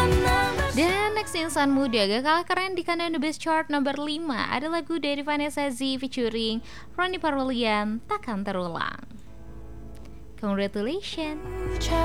Dan next insan muda gak kalah keren di kanan The Best Chart nomor 5 ada lagu dari Vanessa Z featuring Ronnie Parwilian, Takkan Terulang. Congratulations.